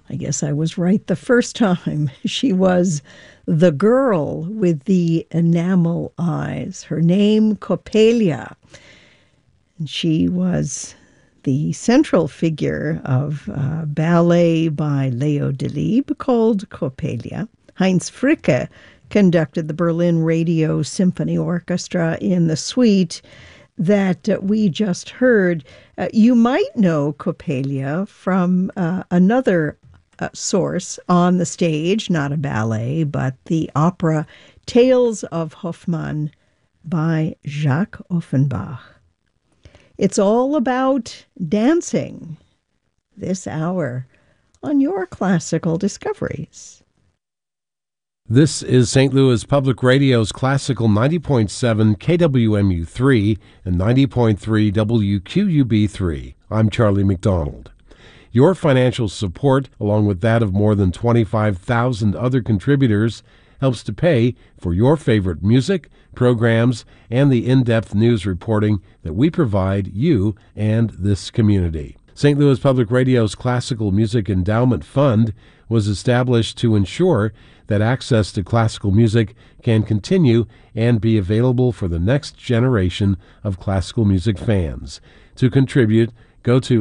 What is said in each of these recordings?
I guess I was right the first time. She was the girl with the enamel eyes. Her name, Coppelia. And she was the central figure of a ballet by Leo Delibes called Coppelia. Heinz Fricke conducted the Berlin Radio Symphony Orchestra in the suite that we just heard. You might know Coppelia from another source on the stage, not a ballet, but the opera Tales of Hoffmann by Jacques Offenbach. It's all about dancing this hour on your classical discoveries. This is St. Louis Public Radio's Classical 90.7 KWMU3 and 90.3 WQUB3. I'm Charlie McDonald. Your financial support, along with that of more than 25,000 other contributors, helps to pay for your favorite music, programs, and the in-depth news reporting that we provide you and this community. St. Louis Public Radio's Classical Music Endowment Fund was established to ensure that access to classical music can continue and be available for the next generation of classical music fans. To contribute, go to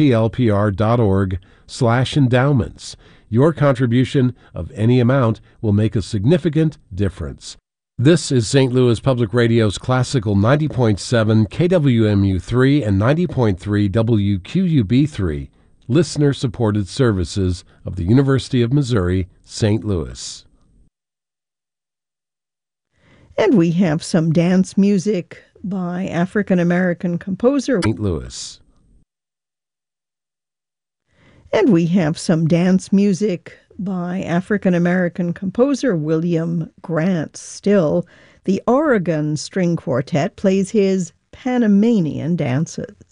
stlpr.org/endowments. Your contribution of any amount will make a significant difference. This is St. Louis Public Radio's Classical 90.7 KWMU3 and 90.3 WQUB3, listener-supported services of the University of Missouri, St. Louis. And we have some dance music by African-American composer St. Louis. And we have some dance music by African-American composer William Grant Still. The Oregon String Quartet plays his Panamanian dances.